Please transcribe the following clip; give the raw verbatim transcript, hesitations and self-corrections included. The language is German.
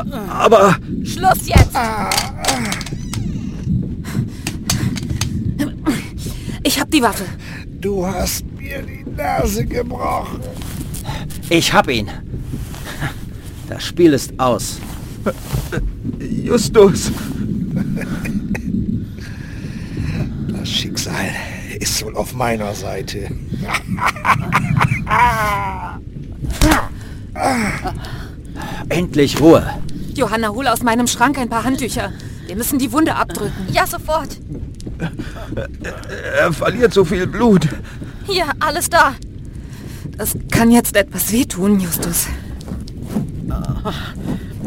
Aber... Schluss jetzt! Ich hab die Waffe. Du hast mir die Nase gebrochen. Ich hab ihn. Das Spiel ist aus. Justus! Das Schicksal ist wohl auf meiner Seite. Endlich Ruhe. Johanna, hol aus meinem Schrank ein paar Handtücher. Wir müssen die Wunde abdrücken. Ja, sofort. Er verliert so viel Blut. Hier, alles da. Das kann jetzt etwas wehtun, Justus.